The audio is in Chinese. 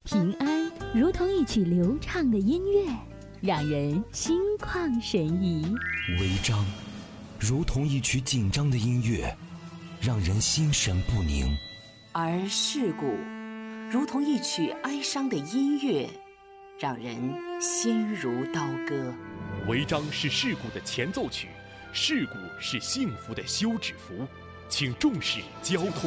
平安如同一曲流畅的音乐，让人心旷神怡； 违章如同一曲紧张的音乐，让人心神不宁； 而事故如同一曲哀伤的音乐，让人心如刀割。 违章是事故的前奏曲，事故是幸福的休止符，请重视交通